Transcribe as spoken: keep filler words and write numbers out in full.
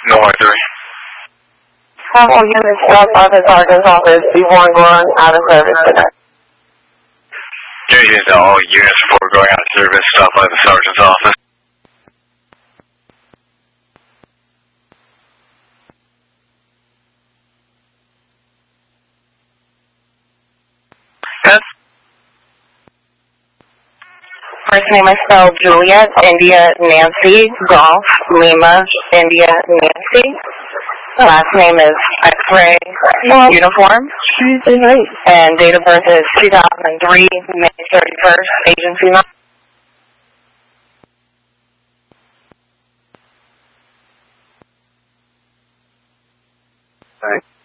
No more three. Have all units dropped off at Sergeant's office before going out of service today. Changes to all units before going out of service. Stop by the sergeant's office. Yes. First name is spelled Juliet, India, Nancy, Golf, Lima, India, Nancy. Last name is X-ray uniform. And date of birth is two thousand three, May thirty-first, agency number. All right.